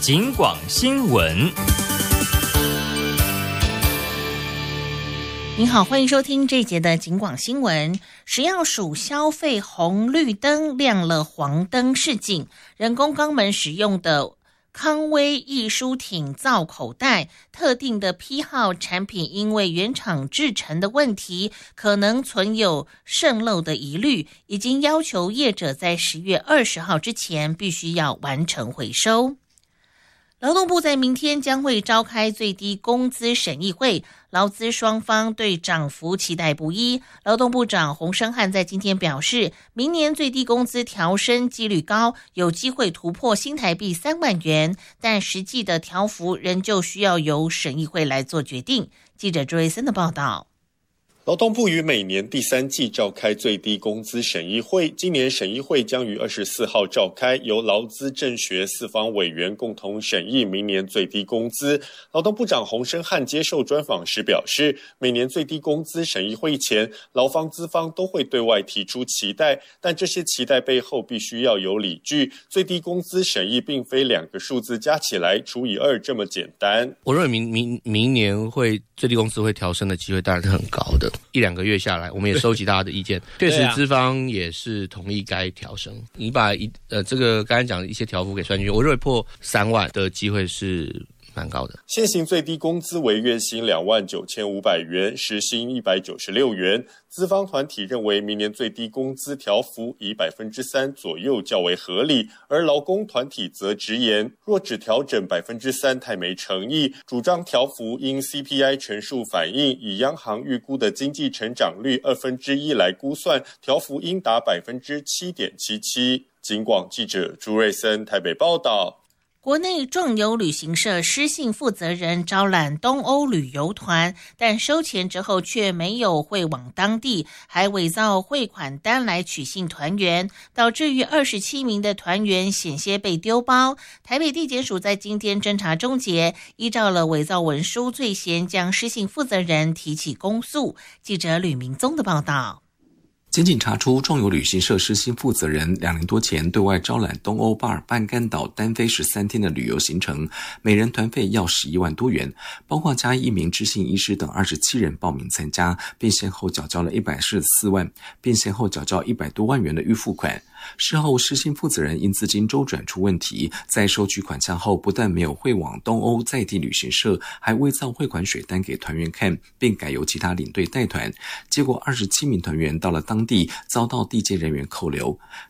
警广新闻。 您好，欢迎收听这一节的警广新闻。食药署消费红绿灯亮了黄灯示警，人工肛门使用的康威易舒挺造口袋特定的批号产品，因为原厂制成的问题，可能存有渗漏的疑虑，已经要求业者在10月20号之前必须要完成回收。劳动部在明天将会召开最低工资审议会，劳资双方对涨幅期待不一。劳动部长洪申翰在今天表示，明年最低工资调升几率高，有机会突破新台币3万元，但实际的调幅仍旧需要由审议会来做决定。记者朱瑞森的报道。 劳动部于每年第3季召开最低工资审议会，今年审议会将于24号召开，由劳资政学4方委员共同审议明年最低工资。劳动部长洪申翰接受专访时表示，每年最低工资审议会前，劳方资方都会对外提出期待，但这些期待背后必须要有理据。最低工资审议并非2个数字加起来除以2这么简单。 我认为明年最低工资会调升的机会当然是很高的。1-2个月下来，我们也收集大家的意见，确实资方也是同意该调升。你把这个刚才讲的一些调幅给算进去，我认为破3万的机会是蛮高的。 现行最低工资为月薪29500元，时薪196元。资方团体认为明年最低工资调幅以3%左右较为合理，而劳工团体则直言，若只调整3%太没诚意，主张调幅因 CPI 全数反映，以央行预估的经济成长率1/2来估算，调幅应达7.77%。警广记者朱瑞森台北报道。 国内壮游旅行社失信负责人招揽东欧旅游团，但收钱之后却没有汇往当地，还伪造汇款单来取信团员，导致于27名的团员险些被丢包。台北地检署在今天侦查终结，依照了伪造文书罪嫌，将失信负责人提起公诉。记者吕明宗的报道。 检警查出壮游旅行社失信负责人2年多前对外招揽东欧巴尔半干岛单飞13天的旅游行程，每人团费要11万多元，包括加1名知信医师等27人报名参加，并先后缴交了114万，并先后缴交100多万元的预付款。事后失信负责人因资金周转出问题，在收取款项后不但没有汇往东欧在地旅行社，还伪造汇款水单给团员看，并改由其他领队带团，结果27名团员到了当地遭到地接人员扣留。